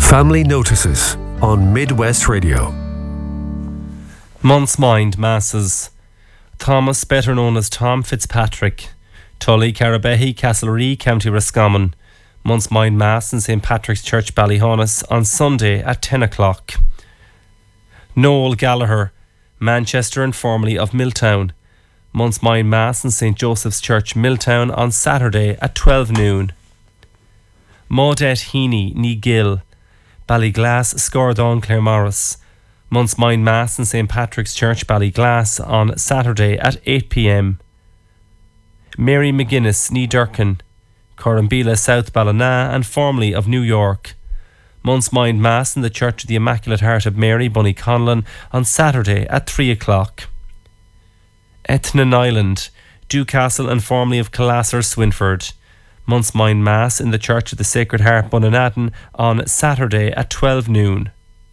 Family Notices on Midwest Radio. Month's Mind Masses. Thomas, better known as Tom Fitzpatrick, Tully, Carabehy, Castlerea, County Roscommon. Month's Mind Mass in St. Patrick's Church, Ballyhonus on Sunday at 10 o'clock. Noel Gallagher, Manchester and formerly of Milltown. Month's Mind Mass in St. Joseph's Church, Milltown on Saturday at 12 noon. Maudette Heaney, ní Gill, Ballyglass, Scordon, Claremorris. Month's Mind Mass in St. Patrick's Church, Ballyglass on Saturday at 8 p.m. Mary McGuinness, ní Durkin, Corrambila, South Ballina and formerly of New York. Month's Mind Mass in the Church of the Immaculate Heart of Mary, Bunnyconlon on Saturday at 3 o'clock. Ethnan Island, Dewcastle and formerly of Collasser, Swinford. Month's Mind Mass in the Church of the Sacred Heart, Bunanadden on Saturday at 12 noon.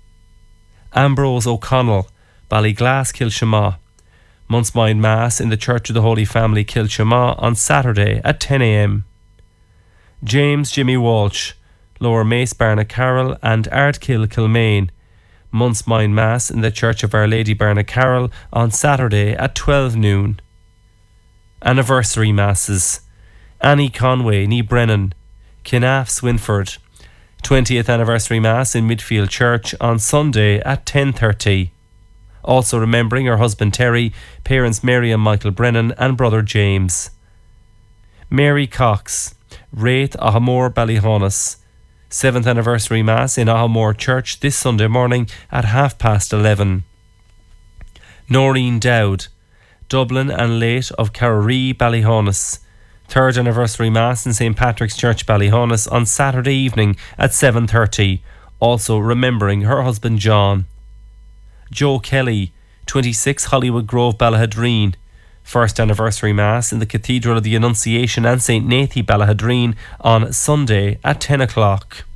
Ambrose O'Connell, Ballyglass, Kilshama. Month's Mind Mass in the Church of the Holy Family, Kilshama on Saturday at 10 a.m. James Jimmy Walsh, Lower Mace, Barnacarroll and Ardkill, Kilmaine. Month's Mind Mass in the Church of Our Lady, Barnacarroll on Saturday at 12 noon. Anniversary Masses. Annie Conway, ní Brennan, Kinnaff, Swinford. 20th Anniversary Mass in Midfield Church on Sunday at 10:30. Also remembering her husband Terry, parents Mary and Michael Brennan and brother James. Mary Cox, Wraith, Ahamore, Ballyhonus. 7th Anniversary Mass in Ahamore Church this Sunday morning at 11:30. Noreen Dowd, Dublin and Late of Carraree, Ballyhonus. 3rd Anniversary Mass in St. Patrick's Church, Ballyhonus on Saturday evening at 7:30. Also remembering her husband John. Joe Kelly, 26 Hollywood Grove, Ballahadreen. 1st Anniversary Mass in the Cathedral of the Annunciation and St. Nathy, Ballahadreen on Sunday at 10 o'clock.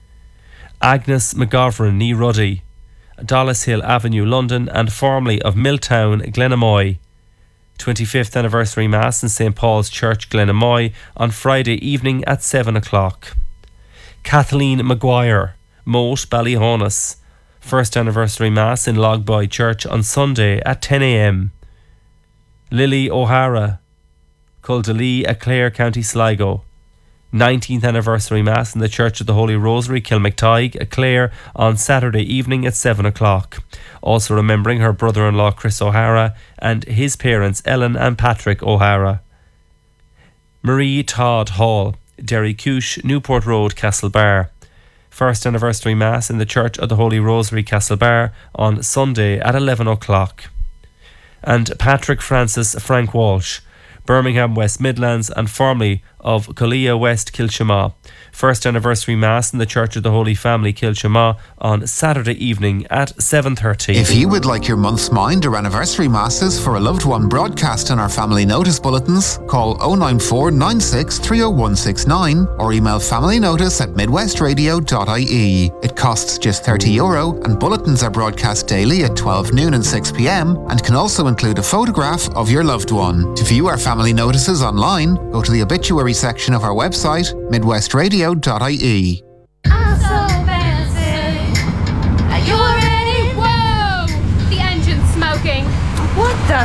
Agnes McGovern, ní Ruddy, Dollis Hill Avenue, London and formerly of Milltown, Glenamoy. 25th Anniversary Mass in St. Paul's Church, Glenamoy on Friday evening at 7 o'clock. Kathleen Maguire, Moat, Ballyhonus. 1st Anniversary Mass in Logboy Church on Sunday at 10 a.m. Lily O'Hara, Culdalee, Clare, County Sligo. 19th Anniversary Mass in the Church of the Holy Rosary, Kilmactygue, Clare on Saturday evening at 7 o'clock. Also remembering her brother-in-law Chris O'Hara and his parents Ellen and Patrick O'Hara. Marie Todd Hall, Derry Coosh, Newport Road, Castlebar. 1st Anniversary Mass in the Church of the Holy Rosary, Castlebar on Sunday at 11 o'clock. And Patrick Francis Frank Walsh, Birmingham West Midlands and formerly of Colea West, Kilshama. 1st Anniversary Mass in the Church of the Holy Family, Kilshama on Saturday evening at 7:30. If you would like your month's mind or anniversary masses for a loved one broadcast on our family notice bulletins, call 094 96 30169 or email familynotice@midwestradio.ie. It costs just €30 and bulletins are broadcast daily at 12 noon and 6 p.m. and can also include a photograph of your loved one. To view our family notices online, go to the obituary section of our website, midwestradio.ie. I'm so fancy. Are you ready? Whoa! The engine's smoking. What the?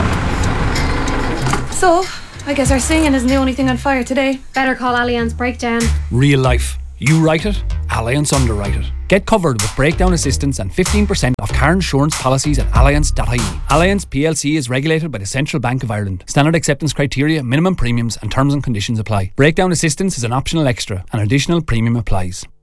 So, I guess our singing isn't the only thing on fire today. Better call Allianz Breakdown. Real life. You write it, Allianz underwrite it. Get covered with breakdown assistance and 15% off car insurance policies at allianz.ie. Allianz PLC is regulated by the Central Bank of Ireland. Standard acceptance criteria, minimum premiums and terms and conditions apply. Breakdown assistance is an optional extra. An additional premium applies.